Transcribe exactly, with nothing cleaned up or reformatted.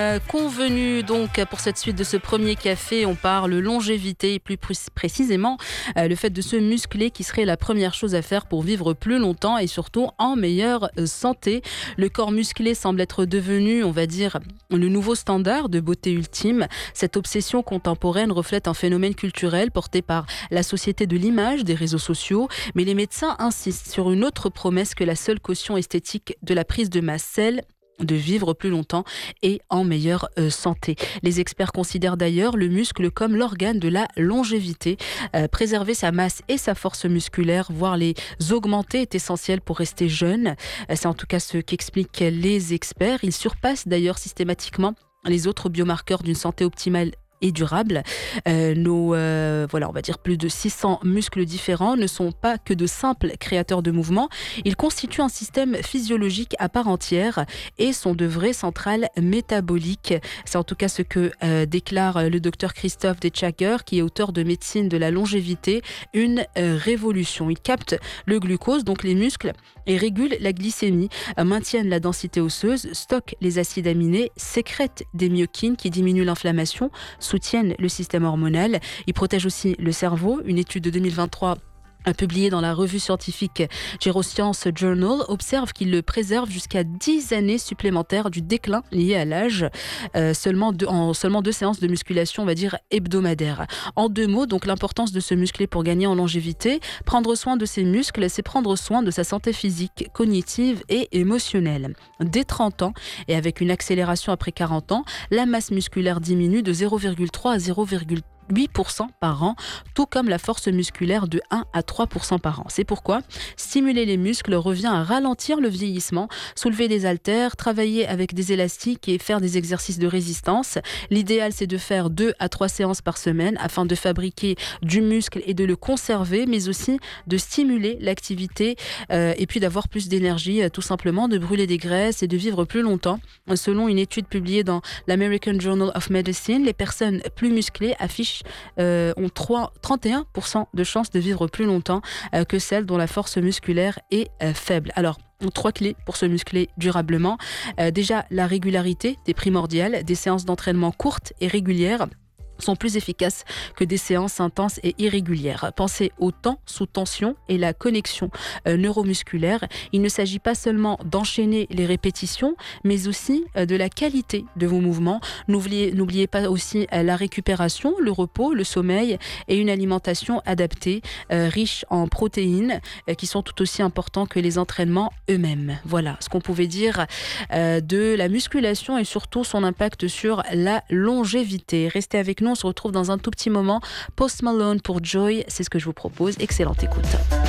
Euh, convenu donc pour cette suite de ce premier café, on parle longévité et plus pr- précisément euh, le fait de se muscler qui serait la première chose à faire pour vivre plus longtemps et surtout en meilleure euh, santé. Le corps musclé semble être devenu, on va dire, le nouveau standard de beauté ultime. Cette obsession contemporaine reflète un phénomène culturel porté par la société de l'image, des réseaux sociaux, mais les médecins insistent sur une autre promesse que la seule caution esthétique de la prise de masse, celle de vivre plus longtemps et en meilleure euh, santé. Les experts considèrent d'ailleurs le muscle comme l'organe de la longévité. Euh, préserver sa masse et sa force musculaire, voire les augmenter, est essentiel pour rester jeune. Euh, c'est en tout cas ce qu'expliquent les experts. Ils surpassent d'ailleurs systématiquement les autres biomarqueurs d'une santé optimale et durable. Euh, nos, euh, voilà, on va dire plus de six cents muscles différents ne sont pas que de simples créateurs de mouvements. Ils constituent un système physiologique à part entière et sont de vraies centrales métaboliques. C'est en tout cas ce que euh, déclare le docteur Christophe Deschager, qui est auteur de Médecine de la longévité, une euh, révolution. Il capte le glucose, donc les muscles, et régule la glycémie, euh, maintiennent la densité osseuse, stockent les acides aminés, sécrètent des myokines qui diminuent l'inflammation, soutiennent le système hormonal. Ils protègent aussi le cerveau. Une étude de deux mille vingt-trois publié dans la revue scientifique Neuroscience Journal, observe qu'il le préserve jusqu'à dix années supplémentaires du déclin lié à l'âge, euh, seulement deux, en seulement deux séances de musculation, on va dire, hebdomadaires. En deux mots, donc l'importance de se muscler pour gagner en longévité. Prendre soin de ses muscles, c'est prendre soin de sa santé physique, cognitive et émotionnelle. Dès trente ans, et avec une accélération après quarante ans, la masse musculaire diminue de zéro virgule trois à zéro virgule huit pour cent par an, tout comme la force musculaire de un à trois pour cent par an. C'est pourquoi stimuler les muscles revient à ralentir le vieillissement, soulever des haltères, travailler avec des élastiques et faire des exercices de résistance. L'idéal, c'est de faire deux à trois séances par semaine afin de fabriquer du muscle et de le conserver, mais aussi de stimuler l'activité euh, et puis d'avoir plus d'énergie, euh, tout simplement, de brûler des graisses et de vivre plus longtemps. Selon une étude publiée dans l'American Journal of Medicine, les personnes plus musclées affichent Euh, ont trois, trente et un pour cent de chances de vivre plus longtemps euh, que celles dont la force musculaire est euh, faible. Alors, trois clés pour se muscler durablement. Euh, déjà, la régularité est primordiale. Des séances d'entraînement courtes et régulières sont plus efficaces que des séances intenses et irrégulières. Pensez au temps sous tension et la connexion euh, neuromusculaire. Il ne s'agit pas seulement d'enchaîner les répétitions, mais aussi euh, de la qualité de vos mouvements. N'oubliez, n'oubliez pas aussi euh, la récupération, le repos, le sommeil et une alimentation adaptée, euh, riche en protéines, euh, qui sont tout aussi importants que les entraînements eux-mêmes. Voilà ce qu'on pouvait dire euh, de la musculation et surtout son impact sur la longévité. Restez avec nous. On se retrouve dans un tout petit moment. Post Malone pour Joy, c'est ce que je vous propose. Excellente écoute.